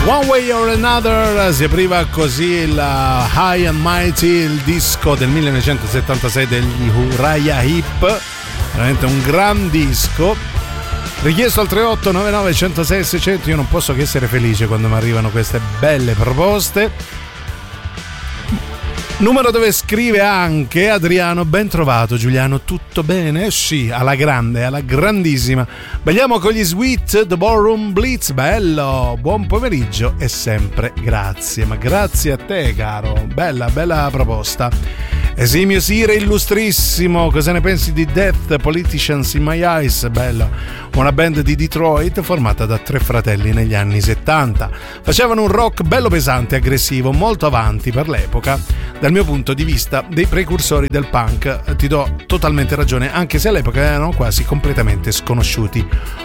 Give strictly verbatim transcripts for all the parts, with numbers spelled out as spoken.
One Way or Another, si apriva così il High and Mighty, il disco del millenovecentosettantasei degli Uriah Heep, veramente un gran disco. Richiesto al tre otto nove nove uno zero sei sei zero zero. Io non posso che essere felice quando mi arrivano queste belle proposte. Numero dove scrive anche Adriano: ben trovato Giuliano, tutto bene? Sì, alla grande, alla grandissima. Balliamo con gli Sweet, The Ballroom Blitz. Bello, buon pomeriggio e sempre grazie, ma grazie a te caro, bella, bella proposta. Esimio Sire, illustrissimo, cosa ne pensi di Death Politicians in My Eyes? Bello, una band di Detroit formata da tre fratelli negli anni settanta. Facevano un rock bello pesante, aggressivo, molto avanti per l'epoca. Dal mio punto di vista, dei precursori del punk, ti do totalmente ragione, anche se all'epoca erano quasi completamente sconosciuti.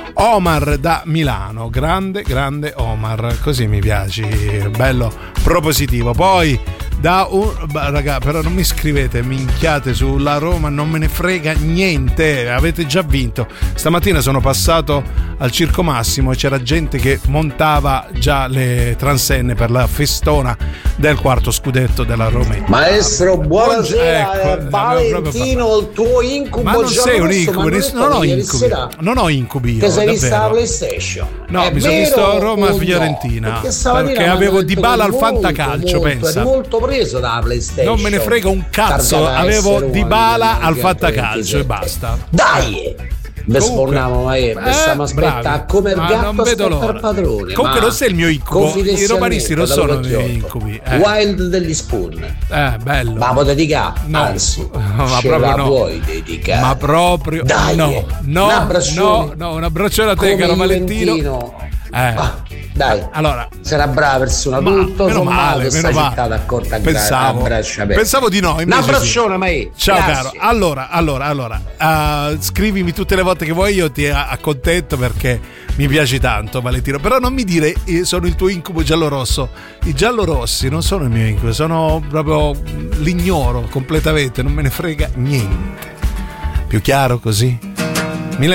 Omar da Milano, grande, grande Omar, così mi piaci, bello, propositivo. Poi da un raga, però non mi scrivete minchiate sulla Roma, non me ne frega niente, avete già vinto. Stamattina sono passato al Circo Massimo e c'era gente che montava già le transenne per la festona del quarto scudetto della Roma. Maestro, buonasera, ecco, Valentino, il tuo incubo. ma non sei un incubo, non, non ho incubi, non ho incubi. Ti sei vista la PlayStation? No, è mi sono visto Roma-Fiorentina, no? Perché, perché avevo Dybala al molto, fantacalcio, molto, pensa. Eri molto preso dalla PlayStation. Non me ne frega un cazzo, avevo Dybala al fantacalcio e basta. Dai! Beh, sforniamo, ma eh, stiamo aspettando come il gatto aspetta il padrone. Comunque non sei il mio incubo, i romanisti non sono i miei incubi. eh. Wild degli Spoon, eh, bello. Ma puoi dedicare? No, anzi, ma ce proprio la no. puoi dedicare? Ma proprio dai, no, no, un abbraccione, no, no, un abbraccione a te, caro Valentino. Eh. Ah, dai, allora, sei una brava persona, ma, tutto meno sommato male, questa meno città male. d'accordo, Pensavo, pensavo di no, un abbraccione, sì. Ma io, ciao grazie. caro. Allora, allora, allora, uh, scrivimi tutte le volte che vuoi, io ti accontento perché mi piaci tanto, Valentino. Però non mi dire io sono il tuo incubo giallorosso. I giallorossi non sono il mio incubo, sono proprio l'ignoro completamente, non me ne frega niente. Più chiaro così?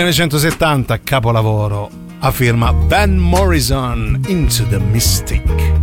millenovecentosettanta, capolavoro a firma Van Morrison, Into the Mystic.